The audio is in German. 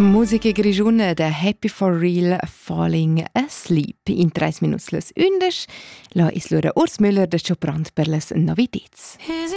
Musica grigiuna da Happy for Real Falling Asleep. In 3 minuts las 11. La is l'ora Urs Müller da Choprant per las novitets.